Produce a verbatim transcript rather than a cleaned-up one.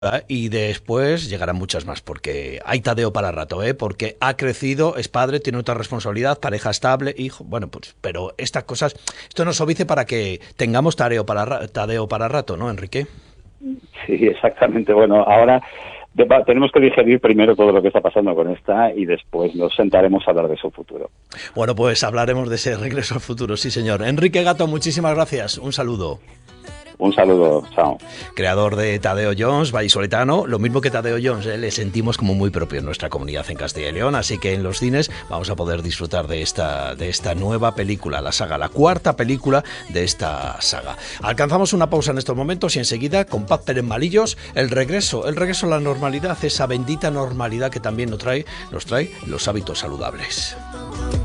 Y después llegarán muchas más, porque hay Tadeo para rato, ¿eh? Porque ha crecido, es padre, tiene otra responsabilidad, pareja estable, hijo, bueno, pues, pero estas cosas, esto nos obedece para que tengamos Tadeo para, Tadeo para rato, ¿no, Enrique? Sí, exactamente. Bueno, ahora de, tenemos que digerir primero todo lo que está pasando con esta y después nos sentaremos a hablar de su futuro. Bueno, pues hablaremos de ese regreso al futuro, sí señor. Enrique Gato, muchísimas gracias, un saludo. Un saludo, chao. Creador de Tadeo Jones, vallisoletano, lo mismo que Tadeo Jones, ¿eh? Le sentimos como muy propio en nuestra comunidad en Castilla y León, así que en los cines vamos a poder disfrutar de esta, de esta nueva película, la saga, la cuarta película de esta saga. Alcanzamos una pausa en estos momentos y enseguida, con Paz Pérez Malillos, el regreso, el regreso a la normalidad, esa bendita normalidad que también nos trae, nos trae los hábitos saludables.